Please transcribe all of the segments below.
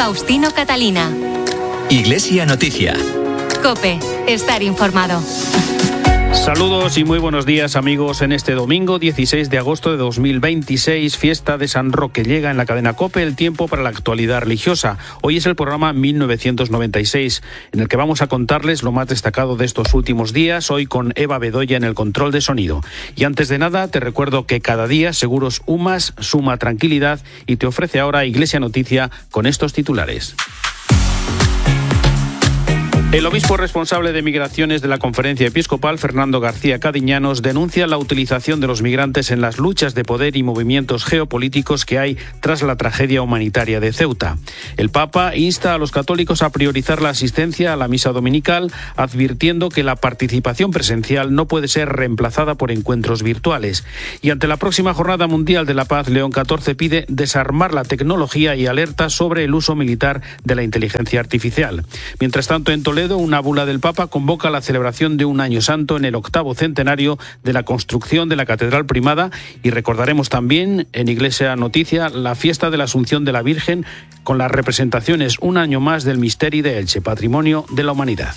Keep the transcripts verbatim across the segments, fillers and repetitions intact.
Faustino Catalina. Iglesia Noticia. COPE. Estar informado. Saludos y muy buenos días, amigos. En este domingo dieciséis de agosto de dos mil veintiséis, fiesta de San Roque, llega en la cadena COPE el tiempo para la actualidad religiosa. Hoy es el programa mil novecientos noventa y seis, en el que vamos a contarles lo más destacado de estos últimos días, hoy con Eva Bedoya en el control de sonido. Y antes de nada, te recuerdo que cada día Seguros UMAS suma tranquilidad y te ofrece ahora Iglesia Noticia con estos titulares. El obispo responsable de migraciones de la Conferencia Episcopal, Fernando García Cadiñanos, denuncia la utilización de los migrantes en las luchas de poder y movimientos geopolíticos que hay tras la tragedia humanitaria de Ceuta. El Papa insta a los católicos a priorizar la asistencia a la misa dominical, advirtiendo que la participación presencial no puede ser reemplazada por encuentros virtuales. Y ante la próxima Jornada Mundial de la Paz, León catorce pide desarmar la tecnología y alerta sobre el uso militar de la inteligencia artificial. Mientras tanto, en Toledo, una bula del Papa convoca la celebración de un año santo en el octavo centenario de la construcción de la Catedral Primada, y recordaremos también en Iglesia Noticia la fiesta de la Asunción de la Virgen con las representaciones un año más del Misteri de Elche, Patrimonio de la Humanidad.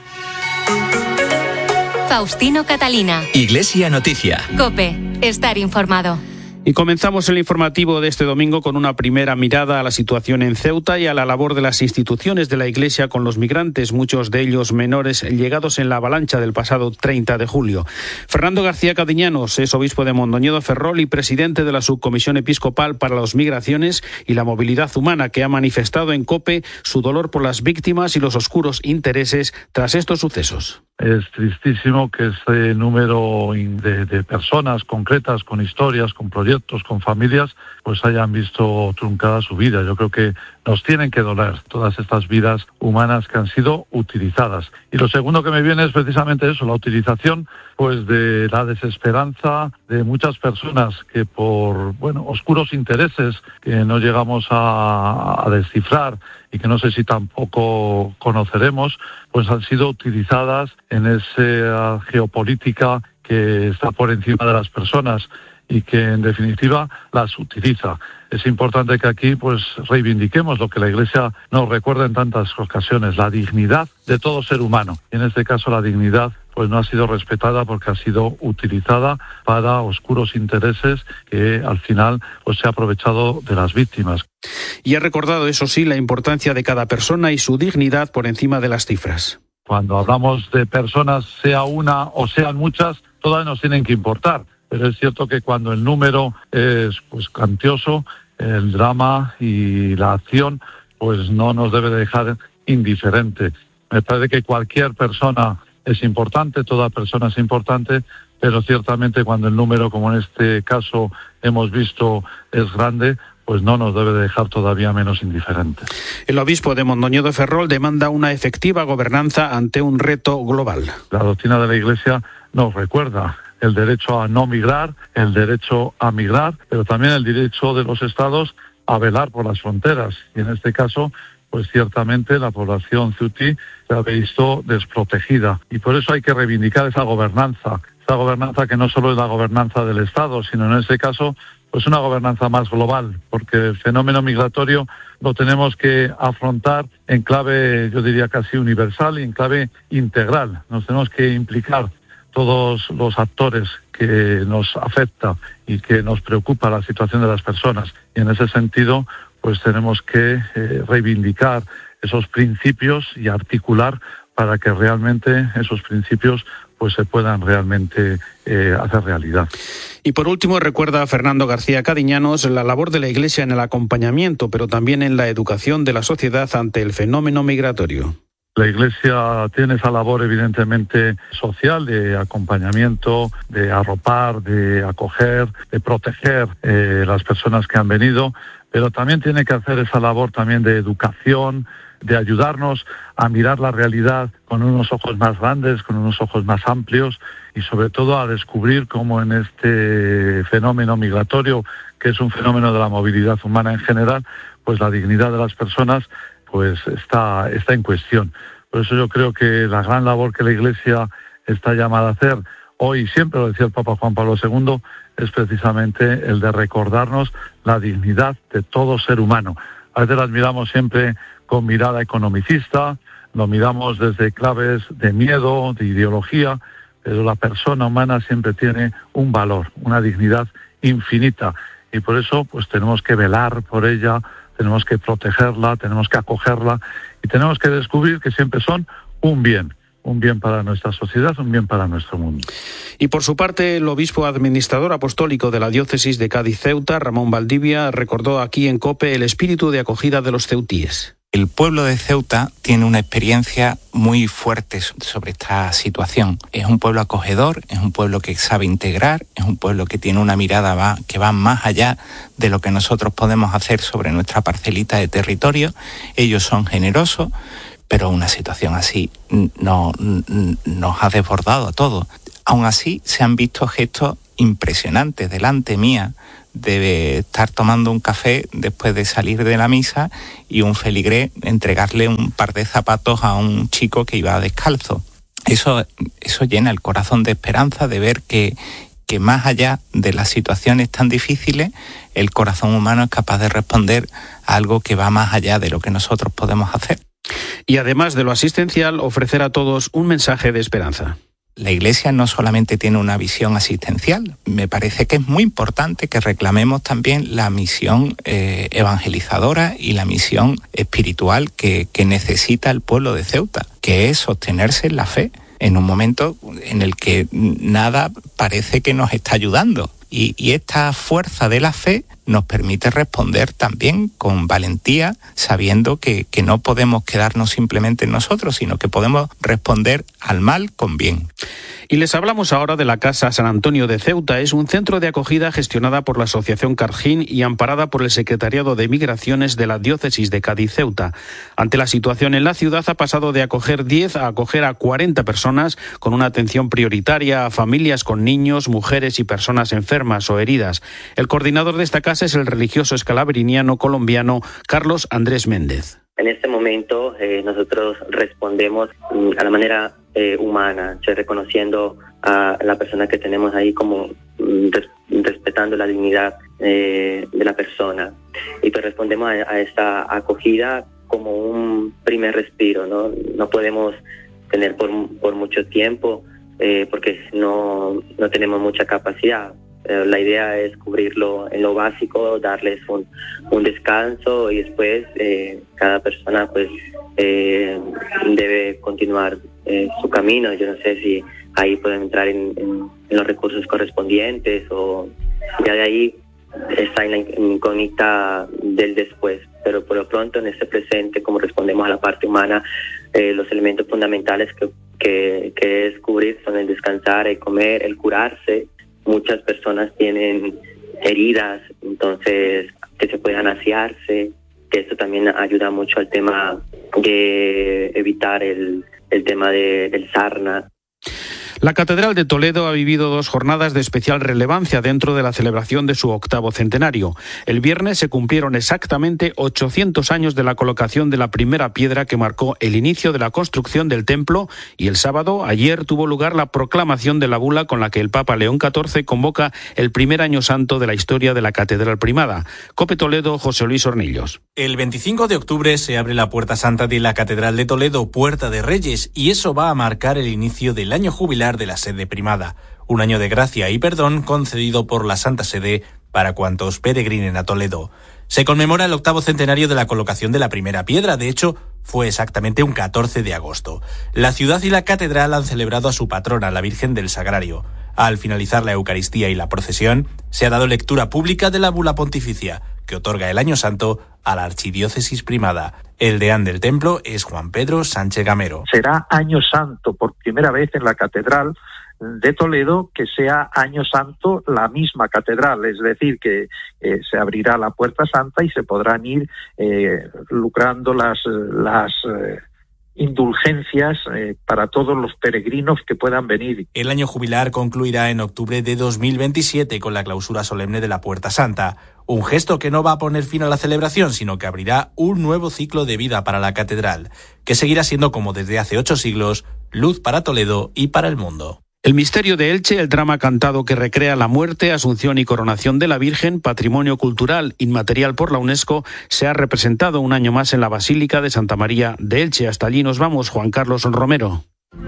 Faustino Catalina. Iglesia Noticia. COPE. Estar informado. Y comenzamos el informativo de este domingo con una primera mirada a la situación en Ceuta y a la labor de las instituciones de la Iglesia con los migrantes, muchos de ellos menores, llegados en la avalancha del pasado treinta de julio. Fernando García Cadiñanos es obispo de Mondoñedo Ferrol y presidente de la Subcomisión Episcopal para las Migraciones y la Movilidad Humana, que ha manifestado en COPE su dolor por las víctimas y los oscuros intereses tras estos sucesos. Es tristísimo que este número de, de personas concretas, con historias, con proyectos, con familias, pues hayan visto truncada su vida. Yo creo que nos tienen que doler todas estas vidas humanas que han sido utilizadas. Y lo segundo que me viene es precisamente eso, la utilización pues de la desesperanza de muchas personas que por bueno oscuros intereses que no llegamos a, a descifrar y que no sé si tampoco conoceremos, pues han sido utilizadas en esa geopolítica que está por encima de las personas y que en definitiva las utiliza. Es importante que aquí pues reivindiquemos lo que la Iglesia nos recuerda en tantas ocasiones, la dignidad de todo ser humano. Y en este caso la dignidad pues no ha sido respetada porque ha sido utilizada para oscuros intereses que al final pues se ha aprovechado de las víctimas. Y ha recordado, eso sí, la importancia de cada persona y su dignidad por encima de las cifras. Cuando hablamos de personas, sea una o sean muchas, todas nos tienen que importar. Pero es cierto que cuando el número es pues cuantioso, el drama y la acción pues no nos debe dejar indiferente. Me parece que cualquier persona es importante, toda persona es importante, pero ciertamente cuando el número, como en este caso hemos visto, es grande, pues no nos debe dejar todavía menos indiferentes. El obispo de Mondoñedo Ferrol demanda una efectiva gobernanza ante un reto global. La doctrina de la Iglesia nos recuerda el derecho a no migrar, el derecho a migrar, pero también el derecho de los estados a velar por las fronteras. Y en este caso, pues ciertamente la población ceutí se ha visto desprotegida. Y por eso hay que reivindicar esa gobernanza, esa gobernanza que no solo es la gobernanza del Estado, sino en este caso, pues una gobernanza más global, porque el fenómeno migratorio lo tenemos que afrontar en clave, yo diría casi universal y en clave integral. Nos tenemos que implicar todos los actores que nos afecta y que nos preocupa la situación de las personas. Y en ese sentido, pues tenemos que eh, reivindicar esos principios y articular para que realmente esos principios pues se puedan realmente eh, hacer realidad. Y por último, recuerda a Fernando García Cadiñanos la labor de la Iglesia en el acompañamiento, pero también en la educación de la sociedad ante el fenómeno migratorio. La Iglesia tiene esa labor evidentemente social de acompañamiento, de arropar, de acoger, de proteger eh, las personas que han venido, pero también tiene que hacer esa labor también de educación, de ayudarnos a mirar la realidad con unos ojos más grandes, con unos ojos más amplios y sobre todo a descubrir cómo en este fenómeno migratorio, que es un fenómeno de la movilidad humana en general, pues la dignidad de las personas pues está, está en cuestión. Por eso yo creo que la gran labor que la Iglesia está llamada a hacer hoy, siempre lo decía el Papa Juan Pablo segundo, es precisamente el de recordarnos la dignidad de todo ser humano. A veces las miramos siempre con mirada economicista, lo miramos desde claves de miedo, de ideología, pero la persona humana siempre tiene un valor, una dignidad infinita, y por eso pues tenemos que velar por ella, tenemos que protegerla, tenemos que acogerla, y tenemos que descubrir que siempre son un bien. Un bien para nuestra sociedad, un bien para nuestro mundo. Y por su parte, el obispo administrador apostólico de la diócesis de Cádiz-Ceuta, Ramón Valdivia, recordó aquí en COPE el espíritu de acogida de los ceutíes. El pueblo de Ceuta tiene una experiencia muy fuerte sobre esta situación. Es un pueblo acogedor, es un pueblo que sabe integrar, es un pueblo que tiene una mirada que va más allá de lo que nosotros podemos hacer sobre nuestra parcelita de territorio. Ellos son generosos, pero una situación así no, nos ha desbordado a todos. Aún así, se han visto gestos impresionantes delante mía, de estar tomando un café después de salir de la misa y un feligrés entregarle un par de zapatos a un chico que iba descalzo. Eso, eso llena el corazón de esperanza, de ver que, que más allá de las situaciones tan difíciles, el corazón humano es capaz de responder a algo que va más allá de lo que nosotros podemos hacer. Y además de lo asistencial, ofrecer a todos un mensaje de esperanza. La Iglesia no solamente tiene una visión asistencial, me parece que es muy importante que reclamemos también la misión eh, evangelizadora y la misión espiritual que, que necesita el pueblo de Ceuta, que es sostenerse en la fe, en un momento en el que nada parece que nos está ayudando. Y, y esta fuerza de la fe nos permite responder también con valentía, sabiendo que, que no podemos quedarnos simplemente en nosotros, sino que podemos responder al mal con bien. Y les hablamos ahora de la Casa San Antonio de Ceuta. Es un centro de acogida gestionada por la Asociación Cargín y amparada por el Secretariado de Migraciones de la Diócesis de Cádiz-Ceuta. Ante la situación en la ciudad, ha pasado de acoger diez a acoger a cuarenta personas, con una atención prioritaria a familias con niños, mujeres y personas enfermas o heridas. El coordinador de esta casa es el religioso escalabriniano colombiano Carlos Andrés Méndez. En este momento eh, nosotros respondemos mm, a la manera eh, humana, reconociendo a la persona que tenemos ahí como mm, res, respetando la dignidad eh, de la persona. Y pues respondemos a, a esta acogida como un primer respiro, ¿no? No podemos tener por, por mucho tiempo eh, porque no, no tenemos mucha capacidad. La idea es cubrirlo en lo básico, darles un, un descanso y después eh, cada persona pues eh, debe continuar eh, su camino. Yo no sé si ahí pueden entrar en, en, en los recursos correspondientes o ya de ahí está en la incógnita del después. Pero por lo pronto en este presente, como respondemos a la parte humana, eh, los elementos fundamentales que, que, que es cubrir son el descansar, el comer, el curarse. Muchas personas tienen heridas, entonces que se puedan asearse, que esto también ayuda mucho al tema de evitar el, el tema de, del sarna. La Catedral de Toledo ha vivido dos jornadas de especial relevancia dentro de la celebración de su octavo centenario. El viernes se cumplieron exactamente ochocientos años de la colocación de la primera piedra que marcó el inicio de la construcción del templo, y el sábado, ayer, tuvo lugar la proclamación de la bula con la que el Papa León catorce convoca el primer año santo de la historia de la Catedral Primada. COPE Toledo, José Luis Hornillos. El veinticinco de octubre se abre la Puerta Santa de la Catedral de Toledo, Puerta de Reyes, y eso va a marcar el inicio del año jubilar de la sede primada, un año de gracia y perdón concedido por la Santa Sede para cuantos peregrinen a Toledo. Se conmemora el octavo centenario de la colocación de la primera piedra, de hecho, fue exactamente un catorce de agosto. La ciudad y la catedral han celebrado a su patrona, la Virgen del Sagrario. Al finalizar la Eucaristía y la procesión, se ha dado lectura pública de la bula pontificia, que otorga el año santo a la archidiócesis primada. El deán del templo es Juan Pedro Sánchez Gamero. Será año santo por primera vez en la catedral de Toledo, que sea año santo la misma catedral, es decir, que eh, se abrirá la Puerta Santa y se podrán ir eh, lucrando las, las eh, indulgencias eh, para todos los peregrinos que puedan venir. El año jubilar concluirá en octubre de dos mil veintisiete con la clausura solemne de la Puerta Santa, un gesto que no va a poner fin a la celebración, sino que abrirá un nuevo ciclo de vida para la catedral, que seguirá siendo, como desde hace ocho siglos, luz para Toledo y para el mundo. El misterio de Elche, el drama cantado que recrea la muerte, asunción y coronación de la Virgen, patrimonio cultural inmaterial por la UNESCO, se ha representado un año más en la Basílica de Santa María de Elche. Hasta allí nos vamos, Juan Carlos Romero.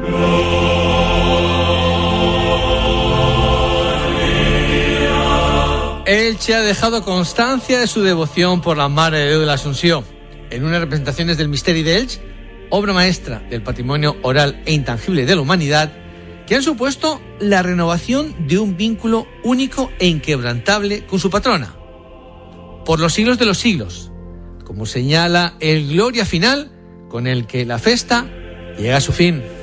Elche ha dejado constancia de su devoción por la Madre de Dios de la Asunción en unas representaciones del Misteri de Elche, obra maestra del patrimonio oral e intangible de la humanidad, que han supuesto la renovación de un vínculo único e inquebrantable con su patrona, por los siglos de los siglos, como señala el Gloria final con el que la festa llega a su fin.